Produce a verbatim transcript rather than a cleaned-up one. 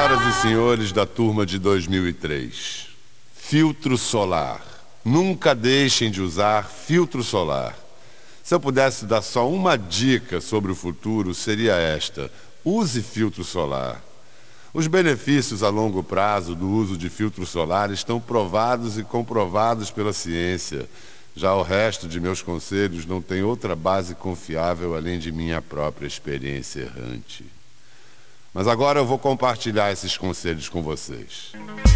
Senhoras e senhores da turma de dois mil e três, filtro solar. Nunca deixem de usar filtro solar. Se eu pudesse dar só uma dica sobre o futuro, seria esta: use filtro solar. Os benefícios a longo prazo do uso de filtro solar estão provados e comprovados pela ciência. Já o resto de meus conselhos não tem outra base confiável além de minha própria experiência errante. Mas agora eu vou compartilhar esses conselhos com vocês.